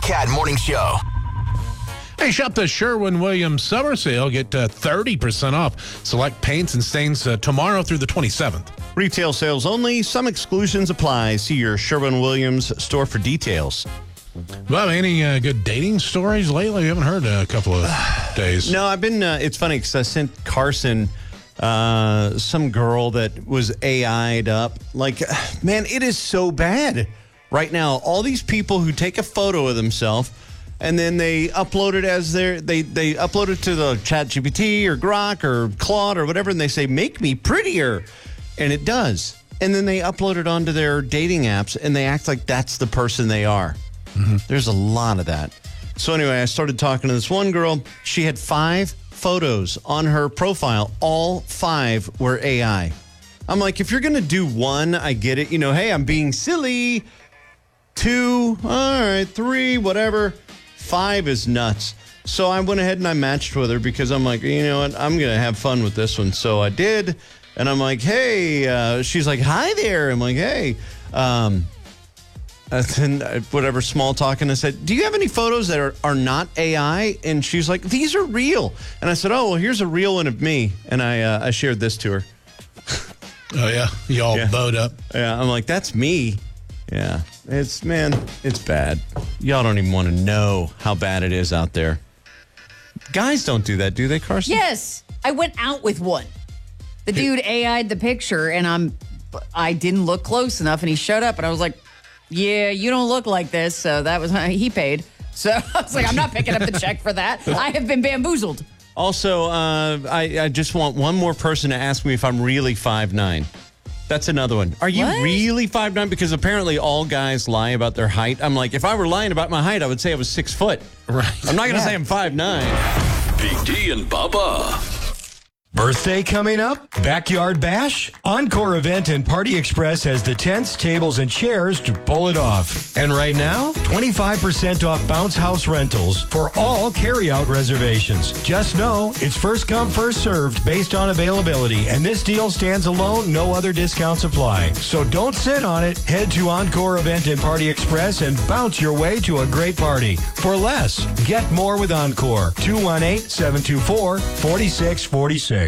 Cat Morning Show. Hey, shop the Sherwin-Williams Summer Sale. Get 30% off select paints and stains tomorrow through the 27th. Retail sales only. Some exclusions apply. See your Sherwin-Williams store for details. Bob, any good dating stories lately? We haven't heard a couple of days. No, I've been, it's funny because I sent Carson some girl that was AI'd up. Like, man, it is so bad right now. All these people who take a photo of themselves and then they upload it as they upload it to the ChatGPT or Grok or Claude or whatever, and they say, make me prettier. And it does. And then they upload it onto their dating apps and they act like that's the person they are. Mm-hmm. There's a lot of that. So anyway, I started talking to this one girl. She had 5 photos on her profile. All 5 were AI. I'm like, if you're going to do one, I get it. You know, hey, I'm being silly. 2, all right, 3, whatever. 5 is nuts. So I went ahead and I matched with her because I'm like, you know what? I'm going to have fun with this one. So I did. And I'm like, hey, she's like, hi there. I'm like, hey. Then whatever, small talk. And I said, do you have any photos that are not AI? And she's like, these are real. And I said, oh, well, here's a real one of me. And I shared this to her. Oh, yeah. You all bowed up. Yeah. I'm like, that's me. Yeah. It's bad. Y'all don't even want to know how bad it is out there. Guys don't do that, do they, Carson? Yes. I went out with one. The dude AI'd the picture, and I didn't look close enough, and he showed up, and I was like, yeah, you don't look like this. So that was, he paid. So I was like, I'm not picking up the check for that. I have been bamboozled. Also, I just want one more person to ask me if I'm really 5'9". That's another one. Are you really 5'9"? Because apparently all guys lie about their height. I'm like, if I were lying about my height, I would say I was 6 foot. Right. I'm not going to say I'm 5'9". Big D and Bubba. Birthday coming up? Backyard Bash? Encore Event and Party Express has the tents, tables, and chairs to pull it off. And right now, 25% off Bounce House rentals for all carry-out reservations. Just know it's first come, first served based on availability. And this deal stands alone. No other discounts apply. So don't sit on it. Head to Encore Event and Party Express and bounce your way to a great party. For less, get more with Encore. 218-724-4646.